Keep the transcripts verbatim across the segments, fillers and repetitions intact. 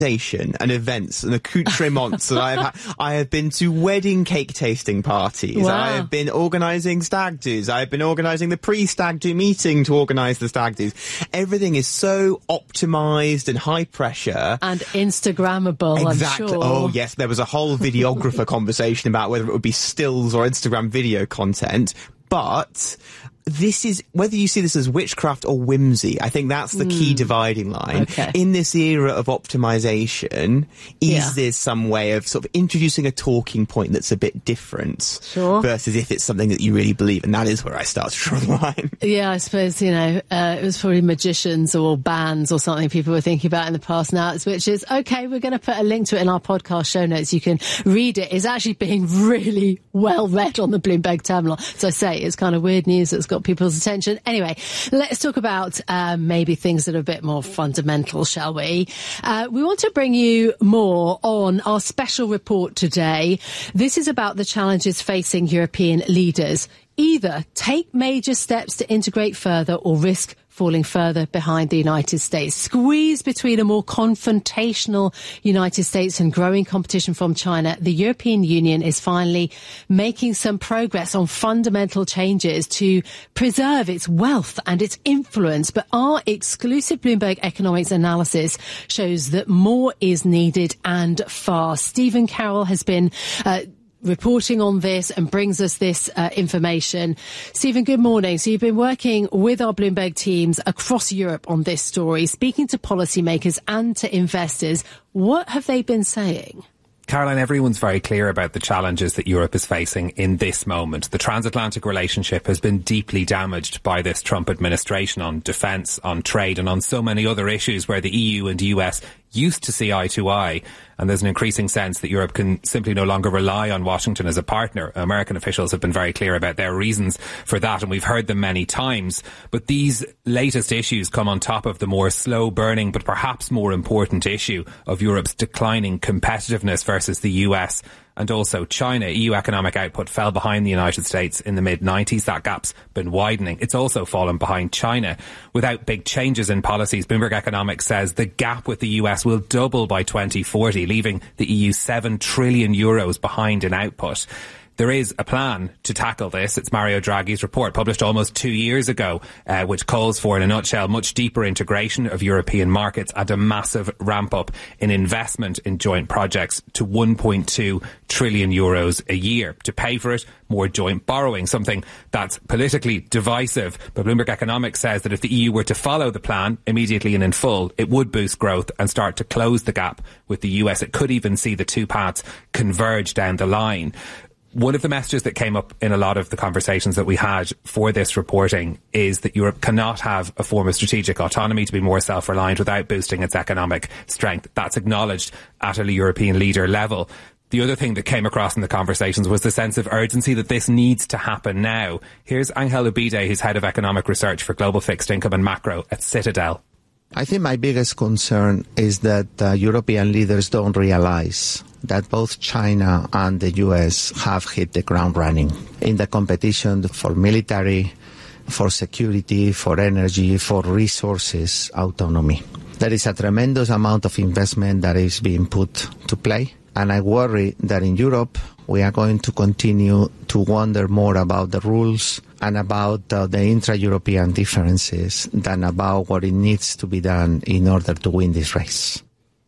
and events and accoutrements that I have had. I have been to wedding cake tasting parties. Wow. I have been organising stag do's. I have been organising the pre-stag do meeting to organise the stag do's. Everything is so optimised and high pressure. And Instagrammable, exactly. I'm sure. Oh, yes. There was a whole videographer conversation about whether it would be stills or Instagram video content. But this is, whether you see this as witchcraft or whimsy, I think that's the mm. key dividing line. Okay. In this era of optimization, is yeah. there some way of sort of introducing a talking point that's a bit different sure. versus if it's something that you really believe? And that is where I start to draw the line. Yeah, I suppose, you know, uh, it was probably magicians or bands or something people were thinking about in the past now, which is, okay, we're going to put a link to it in our podcast show notes. You can read it. It's actually being really well read on the Bloomberg terminal. So I say, it's kind of weird news that's got people's attention. Anyway, let's talk about um, maybe things that are a bit more fundamental, shall we? Uh, we want to bring you more on our special report today. This is about the challenges facing European leaders. Either take major steps to integrate further or risk falling further behind the United States. Squeezed between a more confrontational United States and growing competition from China, the European Union is finally making some progress on fundamental changes to preserve its wealth and its influence. But our exclusive Bloomberg Economics analysis shows that more is needed and fast. Stephen Carroll has been uh, reporting on this and brings us this uh, information. Stephen, good morning. So you've been working with our Bloomberg teams across Europe on this story, speaking to policymakers and to investors. What have they been saying? Caroline, everyone's very clear about the challenges that Europe is facing in this moment. The transatlantic relationship has been deeply damaged by this Trump administration on defence, on trade and on so many other issues where the E U and U S used to see eye to eye. And there's an increasing sense that Europe can simply no longer rely on Washington as a partner. American officials have been very clear about their reasons for that, and we've heard them many times. But these latest issues come on top of the more slow-burning but perhaps more important issue of Europe's declining competitiveness versus the U S and also China. E U economic output fell behind the United States in the mid nineties. That gap's been widening. It's also fallen behind China. Without big changes in policies, Bloomberg Economics says the gap with the U S will double by twenty forty, leaving the E U seven trillion euros behind in output. There is a plan to tackle this. It's Mario Draghi's report, published almost two years ago, uh, which calls for, in a nutshell, much deeper integration of European markets and a massive ramp up in investment in joint projects to one point two trillion euros a year. To pay for it, more joint borrowing, something that's politically divisive. But Bloomberg Economics says that if the E U were to follow the plan immediately and in full, it would boost growth and start to close the gap with the U S. It could even see the two paths converge down the line. One of the messages that came up in a lot of the conversations that we had for this reporting is that Europe cannot have a form of strategic autonomy to be more self-reliant without boosting its economic strength. That's acknowledged at a European leader level. The other thing that came across in the conversations was the sense of urgency that this needs to happen now. Here's Angel Ubide, who's head of economic research for global fixed income and macro at Citadel. I think my biggest concern is that uh, European leaders don't realize that both China and the U S have hit the ground running in the competition for military, for security, for energy, for resources autonomy. There is a tremendous amount of investment that is being put to play, and I worry that in Europe we are going to continue to wonder more about the rules and about uh, the intra-European differences than about what it needs to be done in order to win this race.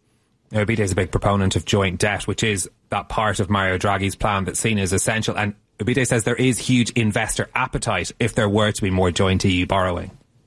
Ubide is a big proponent of joint debt, which is that part of Mario Draghi's plan that's seen as essential. And Ubide says there is huge investor appetite if there were to be more joint E U borrowing.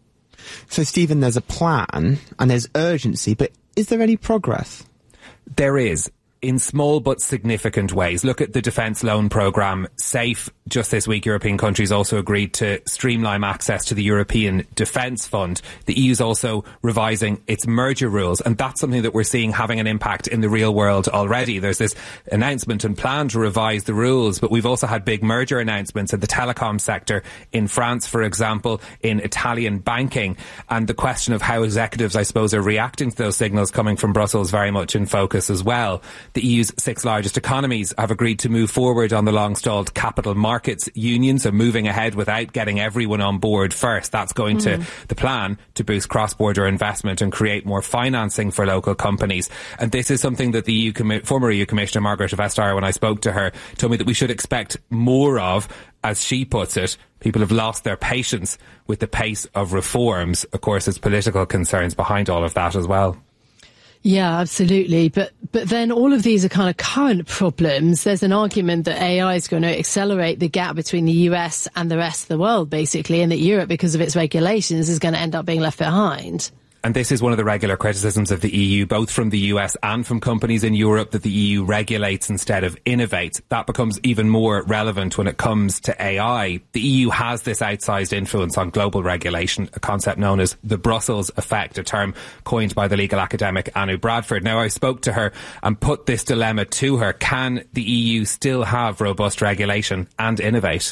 So, Stephen, there's a plan and there's urgency, but is there any progress? There is. In small but significant ways. Look at the defence loan programme, SAFE. Just this week, European countries also agreed to streamline access to the European Defence Fund. The E U is also revising its merger rules, and that's something that we're seeing having an impact in the real world already. There's this announcement and plan to revise the rules, but we've also had big merger announcements in the telecom sector in France, for example, in Italian banking. And the question of how executives, I suppose, are reacting to those signals coming from Brussels very much in focus as well. The E U's six largest economies have agreed to move forward on the long-stalled capital markets union, so moving ahead without getting everyone on board first. That's going mm. to the plan to boost cross-border investment and create more financing for local companies. And this is something that the E U commi- former E U Commissioner Margaret Vestager, when I spoke to her, told me that we should expect more of. As she puts it, people have lost their patience with the pace of reforms. Of course, there's political concerns behind all of that as well. Yeah, absolutely. But but then all of these are kind of current problems. There's an argument that A I is going to accelerate the gap between the U S and the rest of the world, basically, and that Europe, because of its regulations, is going to end up being left behind. And this is one of the regular criticisms of the E U, both from the U S and from companies in Europe, that the E U regulates instead of innovates. That becomes even more relevant when it comes to A I. The E U has this outsized influence on global regulation, a concept known as the Brussels effect, a term coined by the legal academic Anu Bradford. Now, I spoke to her and put this dilemma to her. Can the E U still have robust regulation and innovate?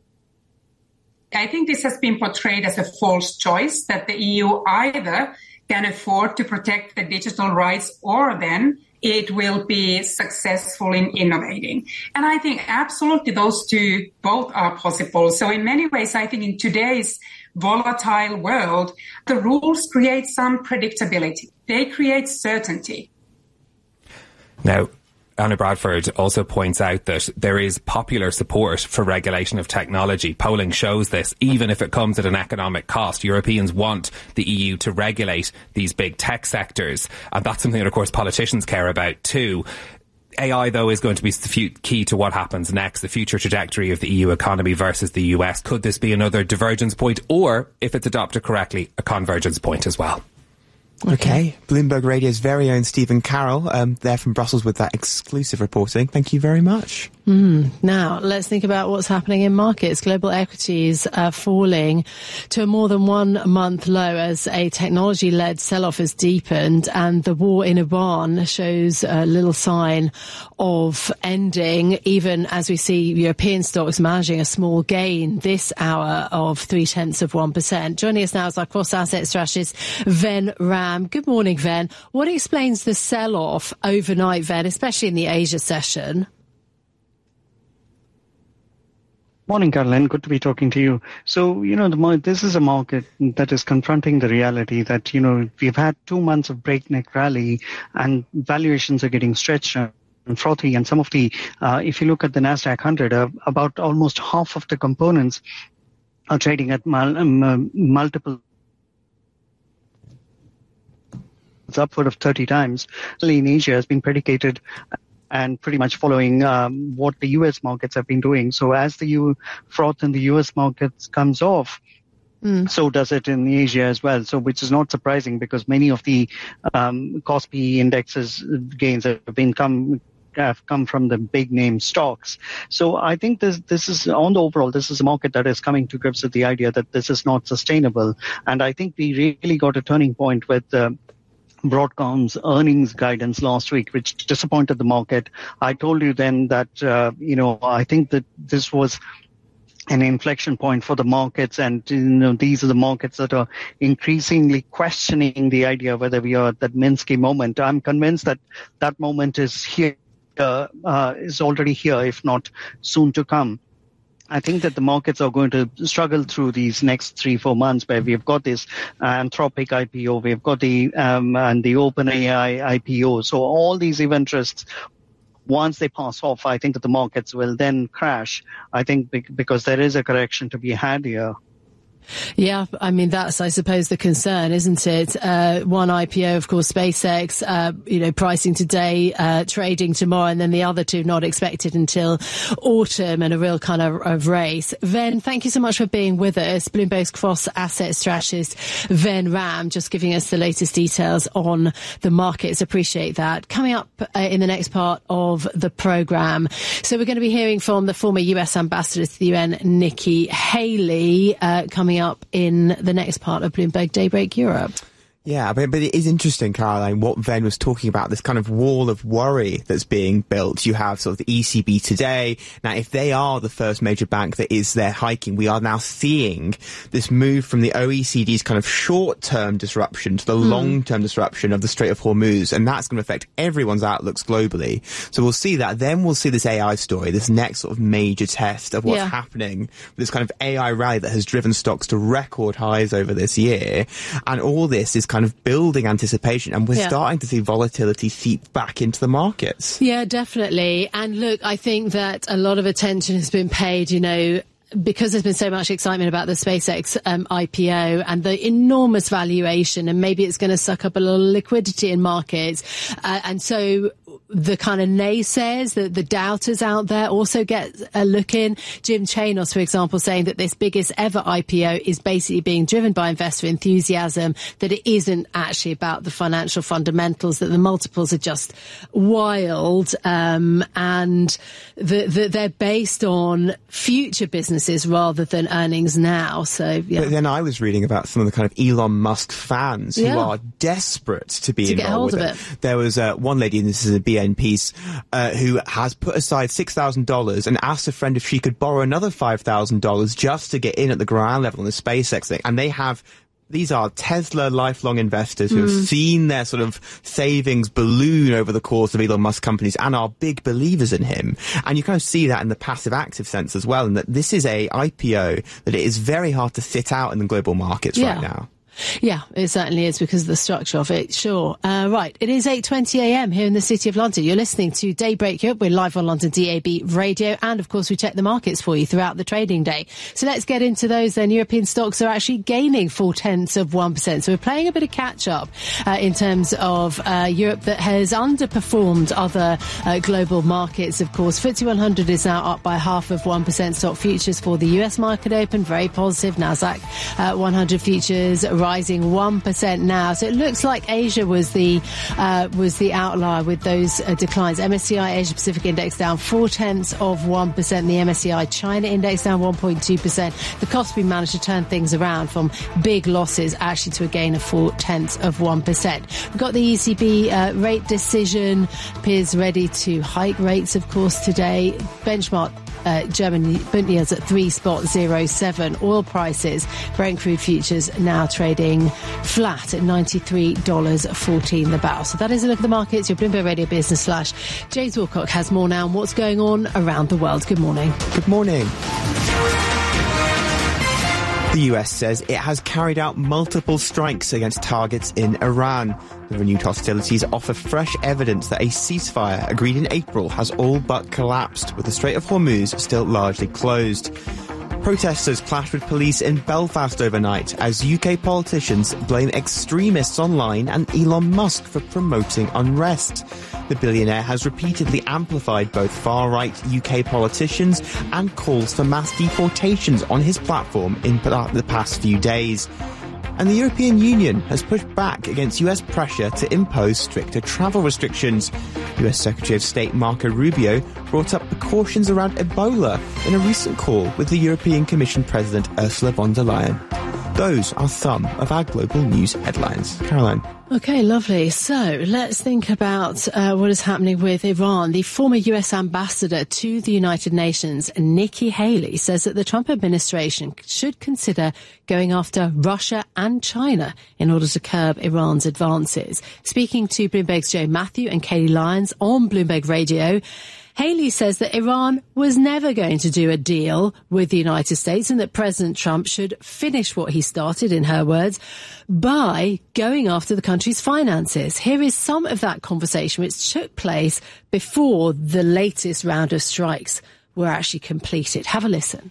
I think this has been portrayed as a false choice, that the E U either can afford to protect the digital rights or then it will be successful in innovating. And I think absolutely those two both are possible. So in many ways, I think in today's volatile world, the rules create some predictability. They create certainty. Now, Anu Bradford also points out that there is popular support for regulation of technology. Polling shows this, even if it comes at an economic cost. Europeans want the E U to regulate these big tech sectors. And that's something that, of course, politicians care about too. A I, though, is going to be the key to what happens next, the future trajectory of the E U economy versus the U S. Could this be another divergence point, or, if it's adopted correctly, a convergence point as well? Okay. Bloomberg Radio's very own Stephen Carroll, um, there from Brussels with that exclusive reporting. Thank you very much. Mm. Now, let's think about what's happening in markets. Global equities are falling to a more than one month low as a technology-led sell-off has deepened, and the war in Iran shows a little sign of ending, even as we see European stocks managing a small gain this hour of three-tenths of one percent. Joining us now is our cross-asset strategist, Ven Ram. Good morning, Ven. What explains the sell-off overnight, Ven, especially in the Asia session? Morning, Caroline. Good to be talking to you. So, you know, the, this is a market that is confronting the reality that, you know, we've had two months of breakneck rally and valuations are getting stretched and frothy. And some of the, uh, if you look at the NASDAQ one hundred, uh, about almost half of the components are trading at mul- um, uh, multiple it's upward of thirty times. In Asia has been predicated and pretty much following um, what the U S markets have been doing. So as the U froth in the U S markets comes off, mm. so does it in Asia as well. So which is not surprising because many of the um, Kospi indexes gains have been come have come from the big name stocks. So I think this this is on the overall, this is a market that is coming to grips with the idea that this is not sustainable. And I think we really got a turning point with uh, Broadcom's earnings guidance last week, which disappointed the market. I told you then that, uh, you know, I think that this was an inflection point for the markets, and, you know, these are the markets that are increasingly questioning the idea whether we are at that Minsky moment. I'm convinced that that moment is here, uh, uh, is already here, if not soon to come. I think that the markets are going to struggle through these next three, four months where we've got this Anthropic I P O, we've got the, um, and the OpenAI I P O. So all these event risks, once they pass off, I think that the markets will then crash. I think because there is a correction to be had here. Yeah, I mean, that's, I suppose, the concern, isn't it? Uh, one I P O, of course, SpaceX, uh, you know, pricing today, uh, trading tomorrow, and then the other two not expected until autumn, and a real kind of, of race. Ven, thank you so much for being with us. Bloomberg's cross-asset strategist, Ven Ram, just giving us the latest details on the markets. Appreciate that. Coming up uh, in the next part of the programme. So we're going to be hearing from the former U S ambassador to the U N, Nikki Haley, uh, coming up in the next part of Bloomberg Daybreak Europe. Yeah, but, but it is interesting, Caroline, what Venn was talking about, this kind of wall of worry that's being built. You have sort of the E C B today. Now, if they are the first major bank that is there hiking, we are now seeing this move from the O E C D's kind of short-term disruption to the mm. long-term disruption of the Strait of Hormuz, and that's going to affect everyone's outlooks globally. So we'll see that. Then we'll see this A I story, this next sort of major test of what's yeah. happening with this kind of A I rally that has driven stocks to record highs over this year. And all this is kind kind of building anticipation, and we're yeah. starting to see volatility seep back into the markets. Yeah, definitely. And look, I think that a lot of attention has been paid, you know, because there's been so much excitement about the SpaceX um, I P O and the enormous valuation, and maybe it's going to suck up a little liquidity in markets. Uh, and so the kind of naysayers, the, the doubters out there also get a look in. Jim Chanos, for example, saying that this biggest ever I P O is basically being driven by investor enthusiasm, that it isn't actually about the financial fundamentals, that the multiples are just wild, um, and that the, they're based on future businesses rather than earnings now. So, yeah. But then I was reading about some of the kind of Elon Musk fans who yeah. are desperate to be to involved get hold with of it. it. There was uh, one lady, and this is a B N piece, uh, who has put aside six thousand dollars and asked a friend if she could borrow another five thousand dollars just to get in at the ground level on the SpaceX thing. And they have These are Tesla lifelong investors who mm. have seen their sort of savings balloon over the course of Elon Musk companies and are big believers in him. And you kind of see that in the passive active sense as well, and that this is a I P O that it is very hard to sit out in the global markets yeah. right now. Yeah, it certainly is because of the structure of it, sure. Uh, right, it is eight twenty a m here in the City of London. You're listening to Daybreak Europe. We're live on London D A B Radio, and of course we check the markets for you throughout the trading day. So let's get into those then. European stocks are actually gaining four tenths of one percent. So we're playing a bit of catch up uh, in terms of uh, Europe that has underperformed other uh, global markets, of course. F T S E one hundred is now up by half of one percent. Stock futures for the U S market open, very positive. Nasdaq uh, one hundred futures rising one percent now. So it looks like Asia was the uh, was the outlier with those uh, declines. M S C I Asia Pacific Index down four tenths of one percent. The M S C I China Index down one point two percent. The Kospi managed to turn things around from big losses actually to a gain of four tenths of one percent. We've got the E C B uh, rate decision. Appears ready to hike rates, of course, today. Benchmark Uh, Germany Bund yields at three spot zero seven. Oil prices, Brent crude futures now trading flat at ninety-three dollars fourteen the barrel. So that is a look at the markets. Your Bloomberg Radio Business Flash. James Wilcock has more now on what's going on around the world. Good morning. Good morning. The U S says it has carried out multiple strikes against targets in Iran. The renewed hostilities offer fresh evidence that a ceasefire agreed in April has all but collapsed, with the Strait of Hormuz still largely closed. Protesters clashed with police in Belfast overnight as U K politicians blame extremists online and Elon Musk for promoting unrest. The billionaire has repeatedly amplified both far-right U K politicians and calls for mass deportations on his platform in the past few days. And the European Union has pushed back against U S pressure to impose stricter travel restrictions. U S Secretary of State Marco Rubio brought up precautions around Ebola in a recent call with the European Commission President Ursula von der Leyen. Those are some of our global news headlines. Caroline. Okay, lovely. So let's think about uh, what is happening with Iran. The former U S ambassador to the United Nations, Nikki Haley, says that the Trump administration should consider going after Russia and China in order to curb Iran's advances. Speaking to Bloomberg's Joe Matthew and Katie Lyons on Bloomberg Radio, Haley says that Iran was never going to do a deal with the United States and that President Trump should finish what he started, in her words, by going after the country's finances. Here is some of that conversation which took place before the latest round of strikes were actually completed. Have a listen.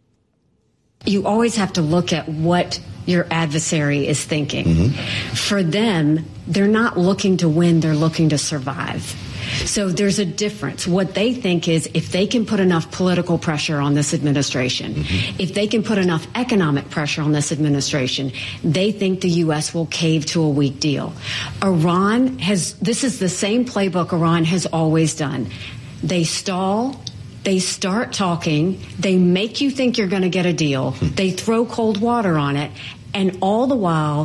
You always have to look at what your adversary is thinking. Mm-hmm. For them, they're not looking to win, they're looking to survive. So there's a difference. What they think is if they can put enough political pressure on this administration, mm-hmm. if they can put enough economic pressure on this administration, they think the U S will cave to a weak deal. Iran has, this is the same playbook Iran has always done. They stall. They start talking, they make you think you're going to get a deal, they throw cold water on it, and all the while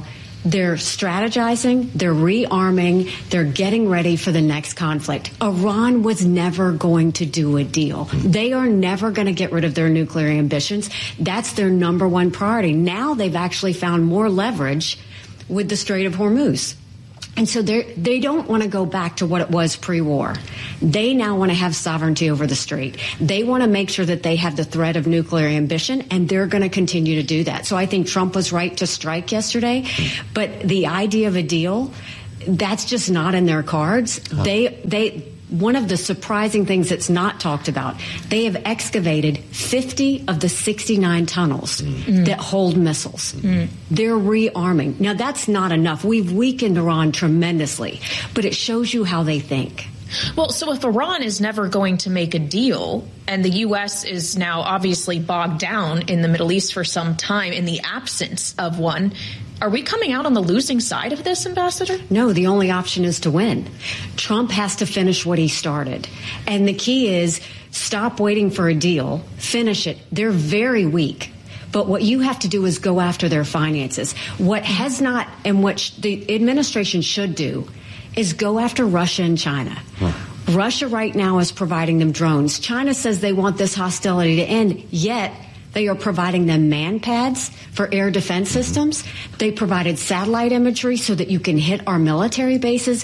They're strategizing, they're rearming, they're getting ready for the next conflict. Iran was never going to do a deal. They are never going to get rid of their nuclear ambitions. That's their number one priority. Now they've actually found more leverage with the Strait of Hormuz. And so they they don't want to go back to what it was pre-war. They now want to have sovereignty over the strait. They want to make sure that they have the threat of nuclear ambition, and they're going to continue to do that. So I think Trump was right to strike yesterday, but the idea of a deal, that's just not in their cards. Oh. They they. One of the surprising things that's not talked about, they have excavated fifty of the sixty-nine tunnels mm. that hold missiles. Mm. They're rearming. Now, that's not enough. We've weakened Iran tremendously, but it shows you how they think. Well, so if Iran is never going to make a deal, and the U S is now obviously bogged down in the Middle East for some time in the absence of one, are we coming out on the losing side of this, Ambassador? No, the only option is to win. Trump has to finish what he started. And the key is stop waiting for a deal, finish it. They're very weak. But what you have to do is go after their finances. What has not, and what sh- the administration should do, is go after Russia and China. Huh. Russia right now is providing them drones. China says they want this hostility to end, yet they are providing them man pads for air defense systems. They provided satellite imagery so that you can hit our military bases.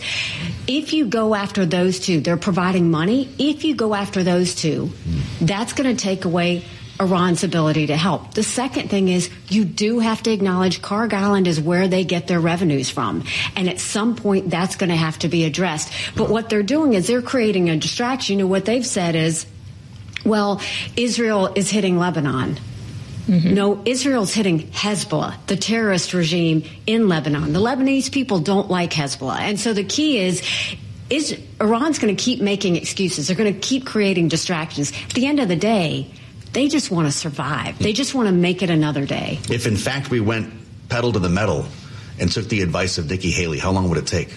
If you go after those two, they're providing money. If you go after those two, that's going to take away Iran's ability to help. The second thing is you do have to acknowledge Kharg Island is where they get their revenues from. And at some point, that's going to have to be addressed. But what they're doing is they're creating a distraction. You know, what they've said is, well, Israel is hitting Lebanon. Mm-hmm. No, Israel's hitting Hezbollah, the terrorist regime in Lebanon. The Lebanese people don't like Hezbollah. And so the key is, is Iran's going to keep making excuses. They're going to keep creating distractions. At the end of the day, they just want to survive. They just want to make it another day. If, in fact, we went pedal to the metal and took the advice of Nikki Haley, how long would it take?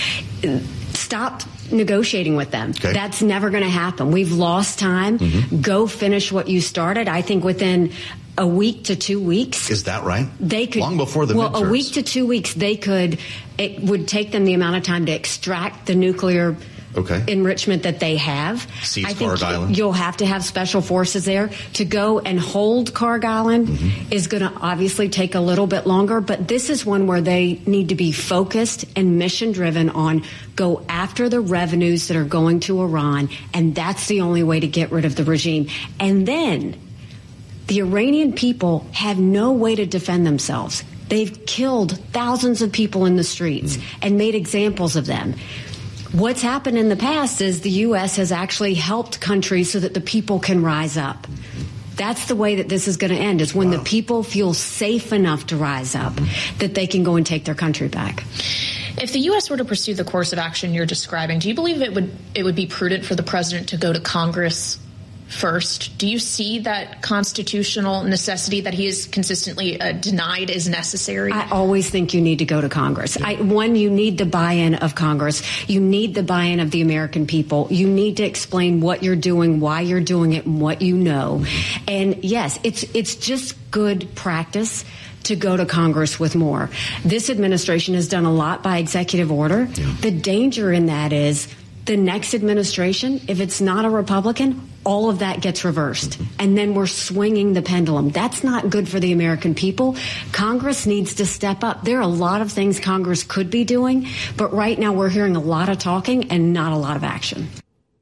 Stop negotiating with them. Okay. That's never going to happen. We've lost time. Mm-hmm. Go finish what you started. I think within a week to two weeks. Is that right? They could, long before the well, midterms. A week to two weeks, they could, it would take them the amount of time to extract the nuclear Okay. enrichment that they have. Seize I think Kharg Island. You'll have to have special forces there to go and hold Kharg Island. Mm-hmm. Is going to obviously take a little bit longer, but this is one where they need to be focused and mission driven on go after the revenues that are going to Iran, and that's the only way to get rid of the regime. And then the Iranian people have no way to defend themselves. They've killed thousands of people in the streets mm-hmm. and made examples of them. What's happened in the past is the U S has actually helped countries so that the people can rise up. That's the way that this is going to end, is when wow. the people feel safe enough to rise up that they can go and take their country back. If the U S were to pursue the course of action you're describing, do you believe it would it would be prudent for the president to go to Congress first? Do you see that constitutional necessity that he has consistently uh, denied is necessary? I always think you need to go to Congress. I, one, you need the buy-in of Congress. You need the buy-in of the American people. You need to explain what you're doing, why you're doing it, and what you know. And yes, it's it's just good practice to go to Congress with more. This administration has done a lot by executive order. Yeah. The danger in that is the next administration, if it's not a Republican, all of that gets reversed. Mm-hmm. And then we're swinging the pendulum. That's not good for the American people. Congress needs to step up. There are a lot of things Congress could be doing, but right now we're hearing a lot of talking and not a lot of action.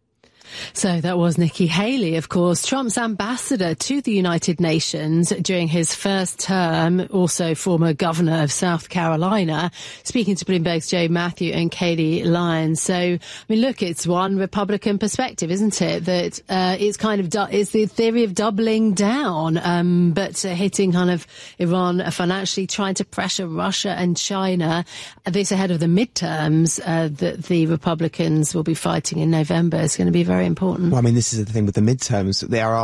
So that was Nikki Haley, of course, Trump's ambassador to the United Nations during his first term, also former governor of South Carolina, speaking to Bloomberg's Joe Matthew and Katie Lyons. So, I mean, look, it's one Republican perspective, isn't it? That uh, it's kind of, du- it's the theory of doubling down, um, but uh, hitting kind of Iran financially, trying to pressure Russia and China. This ahead of the midterms uh, that the Republicans will be fighting in November is going to be very important. Well, I mean, this is the thing with the midterms. There are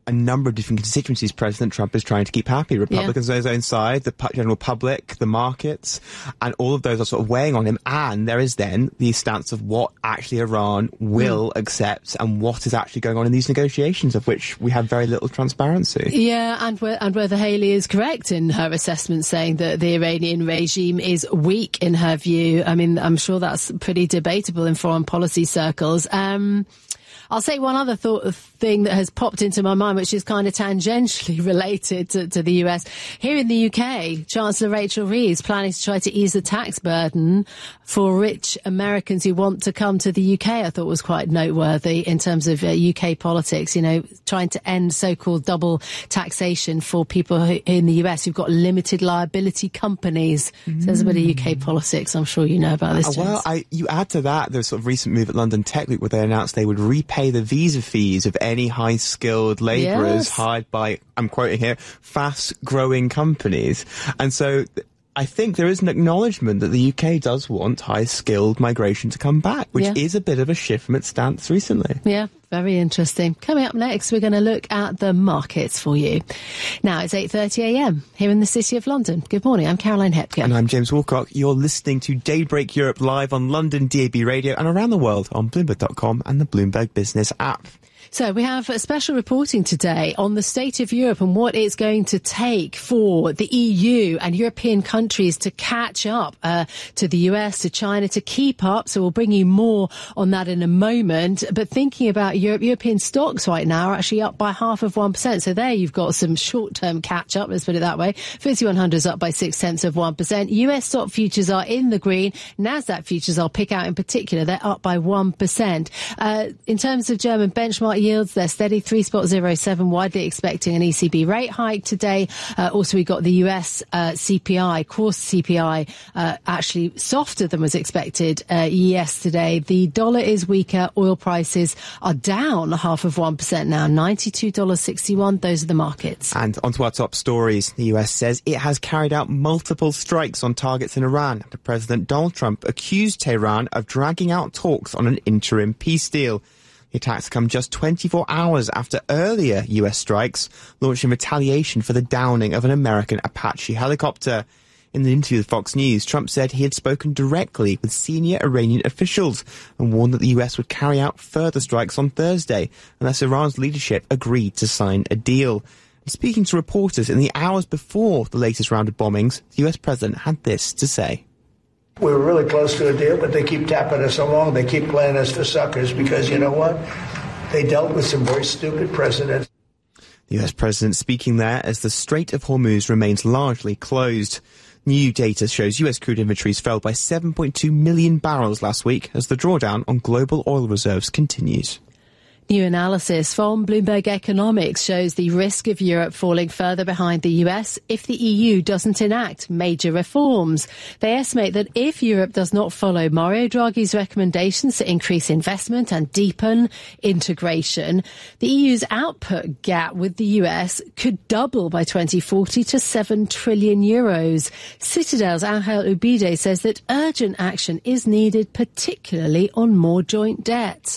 a number of different constituencies President Trump is trying to keep happy. Republicans yeah. on his own side, the general public, the markets, and all of those are sort of weighing on him. And there is then the stance of what actually Iran will mm. accept and what is actually going on in these negotiations, of which we have very little transparency. Yeah, and, wh- and whether Haley is correct in her assessment saying that the Iranian regime is weak in her view. I mean, I'm sure that's pretty debatable in foreign policy circles. Um, I'll say one other thought thing that has popped into my mind, which is kind of tangentially related to, to the U S. Here in the U K, Chancellor Rachel Reeves planning to try to ease the tax burden for rich Americans who want to come to the U K. I thought was quite noteworthy in terms of uh, U K politics, you know, trying to end so-called double taxation for people who, in the U S who've got limited liability companies. Mm. So there's a bit of U K politics. I'm sure you know about this. Uh, well, I, you add to that the sort of recent move at London Tech Week where they announced they would repay the visa fees of any high-skilled labourers yes. hired by, I'm quoting here, fast-growing companies. And so I think there is an acknowledgement that the U K does want high-skilled migration to come back, which yeah. is a bit of a shift from its stance recently. Yeah, very interesting. Coming up next, we're going to look at the markets for you. Now, it's eight thirty a m here in the City of London. Good morning, I'm Caroline Hepker. And I'm James Woolcock. You're listening to Daybreak Europe live on London D A B Radio and around the world on Bloomberg dot com and the Bloomberg Business app. So we have a special reporting today on the state of Europe and what it's going to take for the E U and European countries to catch up uh, to the U S, to China, to keep up. So we'll bring you more on that in a moment. But thinking about Europe, European stocks right now are actually up by half of one percent. So there you've got some short-term catch-up, let's put it that way. F T S E one hundred is up by six tenths of one percent. U S stock futures are in the green. NASDAQ futures I'll pick out in particular. They're up by one percent. Uh, in terms of German benchmark yields, they're steady, three point zero seven, widely expecting an E C B rate hike today. Uh, also, we got the U S uh, C P I, core C P I, uh, actually softer than was expected uh, yesterday. The dollar is weaker. Oil prices are down half of one percent now, ninety-two dollars sixty-one. Those are the markets. And onto our top stories. The U S says it has carried out multiple strikes on targets in Iran after President Donald Trump accused Tehran of dragging out talks on an interim peace deal. The attacks come just twenty-four hours after earlier U S strikes launched in retaliation for the downing of an American Apache helicopter. In an interview with Fox News, Trump said he had spoken directly with senior Iranian officials and warned that the U S would carry out further strikes on Thursday unless Iran's leadership agreed to sign a deal. And speaking to reporters in the hours before the latest round of bombings, the U S president had this to say. We were really close to a deal, but they keep tapping us along. They keep playing us for suckers because, you know what? They dealt with some very stupid precedents. The U S president speaking there as the Strait of Hormuz remains largely closed. New data shows U S crude inventories fell by seven point two million barrels last week as the drawdown on global oil reserves continues. New analysis from Bloomberg Economics shows the risk of Europe falling further behind the U S if the E U doesn't enact major reforms. They estimate that if Europe does not follow Mario Draghi's recommendations to increase investment and deepen integration, the E U's output gap with the U S could double by twenty forty to seven trillion euros. Citadel's Angel Ubide says that urgent action is needed, particularly on more joint debt.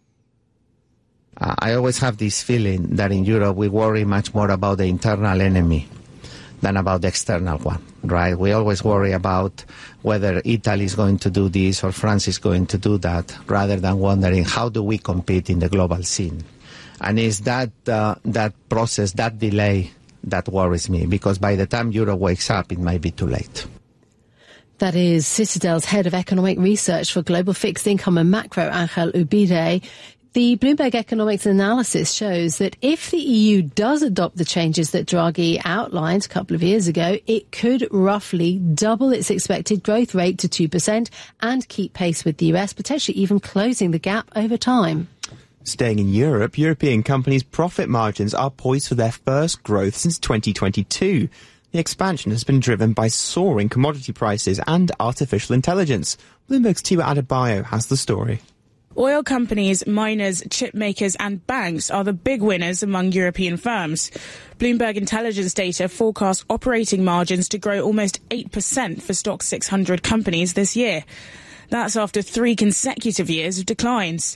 Uh, I always have this feeling that in Europe we worry much more about the internal enemy than about the external one, right? We always worry about whether Italy is going to do this or France is going to do that, rather than wondering how do we compete in the global scene. And it's that, uh, that process, that delay that worries me, because by the time Europe wakes up, it might be too late. That is Citadel's head of economic research for global fixed income and macro, Angel Ubide. The Bloomberg Economics analysis shows that if the E U does adopt the changes that Draghi outlined a couple of years ago, it could roughly double its expected growth rate to two percent and keep pace with the U S, potentially even closing the gap over time. Staying in Europe, European companies' profit margins are poised for their first growth since twenty twenty-two. The expansion has been driven by soaring commodity prices and artificial intelligence. Bloomberg's Tiwa Adebayo has the story. Oil companies, miners, chip makers and banks are the big winners among European firms. Bloomberg intelligence data forecasts operating margins to grow almost eight percent for Stoxx six hundred companies this year. That's after three consecutive years of declines.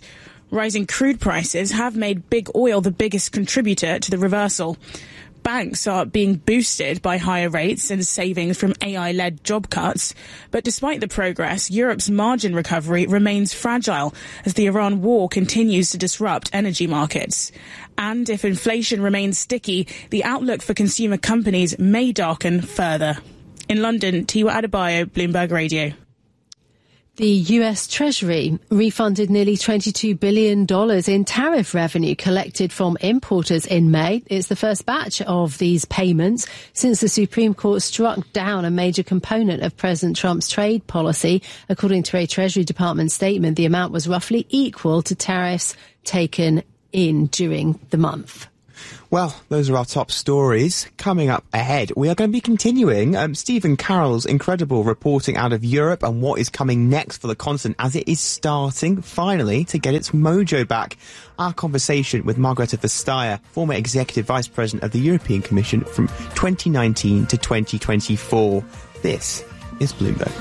Rising crude prices have made big oil the biggest contributor to the reversal. Banks are being boosted by higher rates and savings from A I-led job cuts. But despite the progress, Europe's margin recovery remains fragile as the Iran war continues to disrupt energy markets. And if inflation remains sticky, the outlook for consumer companies may darken further. In London, Tiwa Adebayo, Bloomberg Radio. The U S Treasury refunded nearly twenty-two billion dollars in tariff revenue collected from importers in May. It's the first batch of these payments since the Supreme Court struck down a major component of President Trump's trade policy. According to a Treasury Department statement, the amount was roughly equal to tariffs taken in during the month. Well, those are our top stories. Coming up ahead, we are going to be continuing um, Stephen Carroll's incredible reporting out of Europe and what is coming next for the continent as it is starting, finally, to get its mojo back. Our conversation with Margrethe Vestager, former Executive Vice President of the European Commission from twenty nineteen to twenty twenty-four. This is Bloomberg.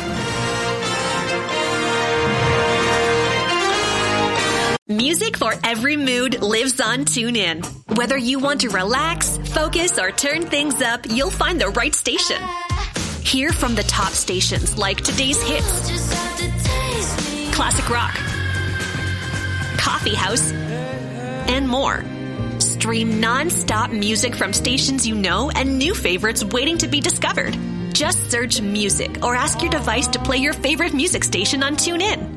Music for every mood lives on TuneIn. Whether you want to relax, focus, or turn things up, you'll find the right station. Hear from the top stations like today's hits, classic rock, coffee house, and more. Stream non-stop music from stations you know and new favorites waiting to be discovered. Just search music or ask your device to play your favorite music station on TuneIn.